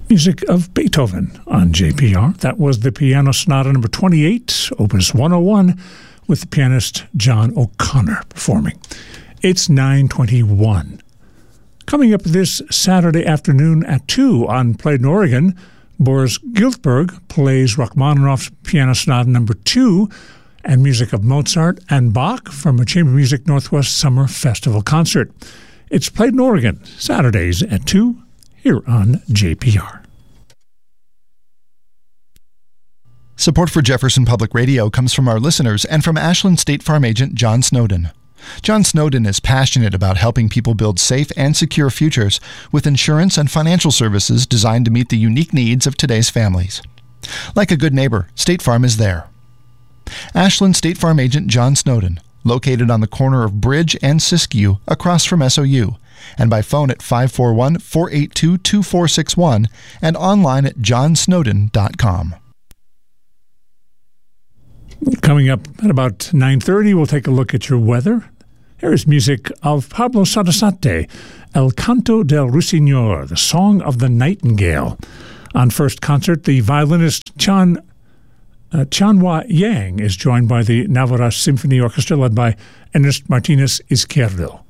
Music of Beethoven on JPR. That was the Piano Sonata number 28, Opus 101, with the pianist John O'Connor performing. It's 9:21. Coming up this Saturday afternoon at 2 on Played in Oregon, Boris Giltberg plays Rachmaninoff's Piano Sonata number 2 and music of Mozart and Bach from a Chamber Music Northwest Summer Festival concert. It's Played in Oregon, Saturdays at 2 here on JPR. Support for Jefferson Public Radio comes from our listeners and from Ashland State Farm agent John Snowden. John Snowden is passionate about helping people build safe and secure futures with insurance and financial services designed to meet the unique needs of today's families. Like a good neighbor, State Farm is there. Ashland State Farm agent John Snowden, located on the corner of Bridge and Siskiyou across from SOU, and by phone at 541-482-2461 and online at johnsnowden.com. Coming up at about 9:30, we'll take a look at your weather. Here is music of Pablo Sarasate, El Canto del Ruiseñor, the Song of the Nightingale. On first concert, the violinist Chanhua Yang is joined by the Navarra Symphony Orchestra led by Ernest Martinez Izquierdo.